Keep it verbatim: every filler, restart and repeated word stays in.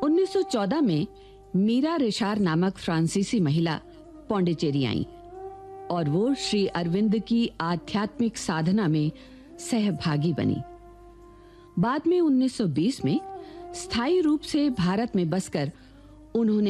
उन्नीस सौ चौदह में मीरा रिशार नामक फ्रांसीसी महिला पौंडीचेरी आई और वो श्री अरविंद की आध्यात्मिक साधना में सहभागी बनी। बाद में उन्नीस सौ बीस में स्थायी रूप से भारत में बसकर उन्होंने